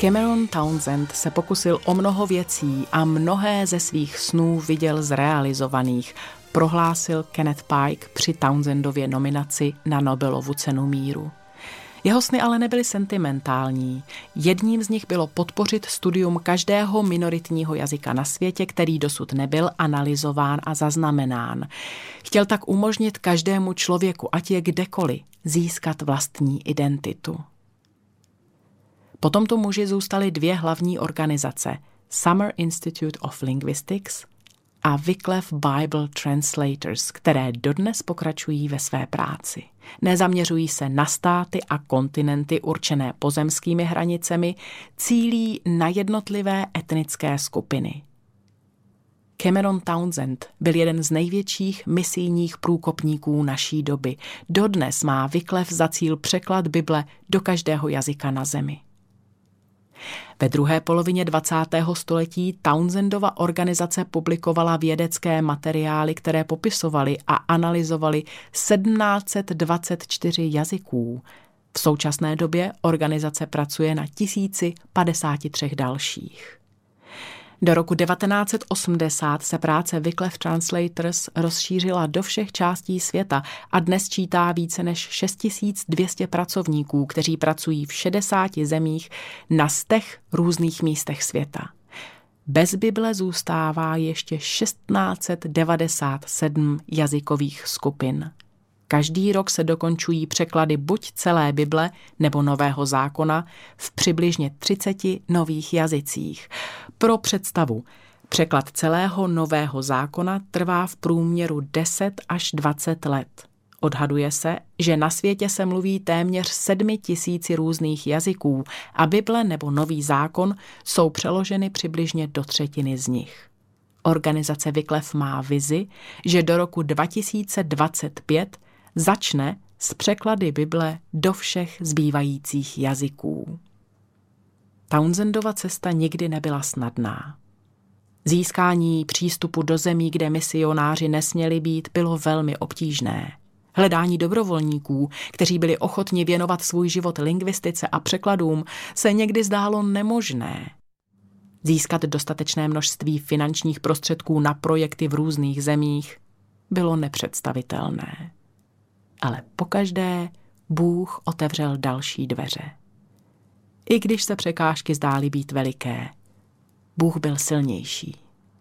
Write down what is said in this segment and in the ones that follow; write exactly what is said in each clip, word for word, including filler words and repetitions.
Cameron Townsend se pokusil o mnoho věcí a mnohé ze svých snů viděl zrealizovaných, prohlásil Kenneth Pike při Townsendově nominaci na Nobelovu cenu míru. Jeho sny ale nebyly sentimentální. Jedním z nich bylo podpořit studium každého minoritního jazyka na světě, který dosud nebyl analyzován a zaznamenán. Chtěl tak umožnit každému člověku, ať je kdekoliv, získat vlastní identitu. Po tomto muži zůstaly dvě hlavní organizace, Summer Institute of Linguistics a Wycliffe Bible Translators, které dodnes pokračují ve své práci. Nezaměřují se na státy a kontinenty určené pozemskými hranicemi, cílí na jednotlivé etnické skupiny. Cameron Townsend byl jeden z největších misijních průkopníků naší doby. Dodnes má Wycliffe za cíl překlad Bible do každého jazyka na zemi. Ve druhé polovině dvacátého století Townsendova organizace publikovala vědecké materiály, které popisovaly a analyzovaly sedmnáct set dvacet čtyři jazyků. V současné době organizace pracuje na tisíci padesáti třech dalších. Do roku devatenáct set osmdesát se práce Wycliffe Translators rozšířila do všech částí světa a dnes čítá více než šest tisíc dvě stě pracovníků, kteří pracují v šedesáti zemích na stech různých místech světa. Bez Bible zůstává ještě tisíc šest set devadesát sedm jazykových skupin. Každý rok se dokončují překlady buď celé Bible nebo Nového zákona v přibližně třiceti nových jazycích. Pro představu, překlad celého Nového zákona trvá v průměru deset až dvacet let. Odhaduje se, že na světě se mluví téměř sedmi tisíci různých jazyků a Bible nebo Nový zákon jsou přeloženy přibližně do třetiny z nich. Organizace Wycliffe má vizi, že do roku dva tisíce dvacet pět začne s překlady Bible do všech zbývajících jazyků. Townsendova cesta nikdy nebyla snadná. Získání přístupu do zemí, kde misionáři nesměli být, bylo velmi obtížné. Hledání dobrovolníků, kteří byli ochotni věnovat svůj život lingvistice a překladům, se někdy zdálo nemožné. Získat dostatečné množství finančních prostředků na projekty v různých zemích bylo nepředstavitelné. Ale pokaždé Bůh otevřel další dveře. I když se překážky zdály být veliké, Bůh byl silnější.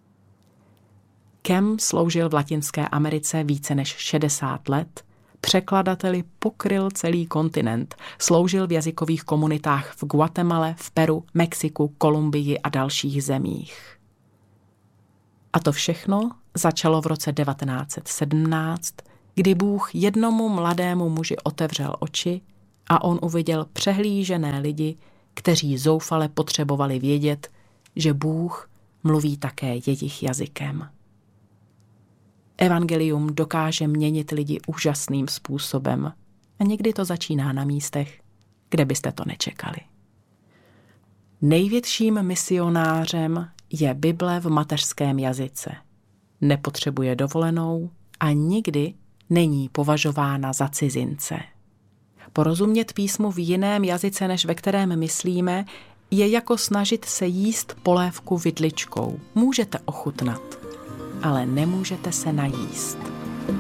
Cam sloužil v Latinské Americe více než šedesát let, překladateli pokryl celý kontinent, sloužil v jazykových komunitách v Guatemale, v Peru, Mexiku, Kolumbii a dalších zemích. A to všechno začalo v roce devatenáct set sedmnáct, kdy Bůh jednomu mladému muži otevřel oči a on uviděl přehlížené lidi, kteří zoufale potřebovali vědět, že Bůh mluví také jejich jazykem. Evangelium dokáže měnit lidi úžasným způsobem a někdy to začíná na místech, kde byste to nečekali. Největším misionářem je Bible v mateřském jazyce. Nepotřebuje dovolenou a nikdy není považována za cizince. Porozumět písmu v jiném jazyce, než ve kterém myslíme, je jako snažit se jíst polévku vidličkou. Můžete ochutnat, ale nemůžete se najíst.